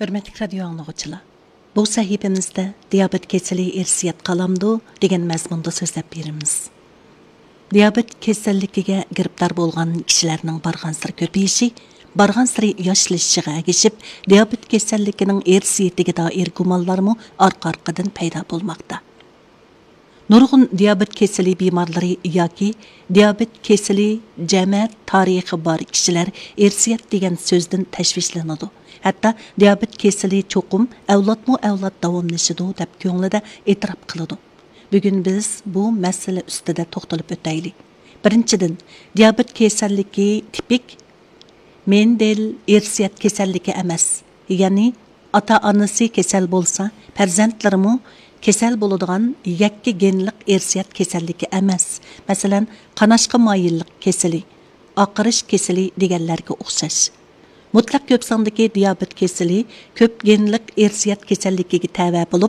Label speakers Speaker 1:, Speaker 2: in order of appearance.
Speaker 1: Hürmetli radio anlıqçılar. Bu sahifemizde diyabet keseli irsiyat qalamdı degan mazmunda so'zlab beramiz. Diyabet kasalligiga giribdor bo'lgan kishilarning barg'ansir ko'payishi, barg'ansir yoshlashishiga ergishib, diyabet kasalligining irsiyatiga doir gumonlarmi orqa-orqadan paydo bo'lmoqda. Nurg'un diyabet keseli bemorlari yoki diyabet keseli jamiyat tarixi bor kishilar irsiyat degan so'zdan tashvishlanadi. Hatto diyabet keseli cho'qim avlodmu-avlod davomlashadi deb ko'nglida e'tirof qiladi. Bugun biz bu masala ustida to'xtalib o'taylik. Birinchidan, diyabet kasalligi tipik Mendel irsiyat kasalligi emas. Ya'ni ota-onasi kasal bo'lsa, farzandlarimi kasal bo'ladigan yakka genlik irsiyat kasalligi emas. Masalan, qanashqa moyillik kasali, oqirish kasali deganlarga o'xshash. Mutlaq ko'p sondagi diyabet kasali ko'p genlik irsiyat kasalligiga tava bo'lib,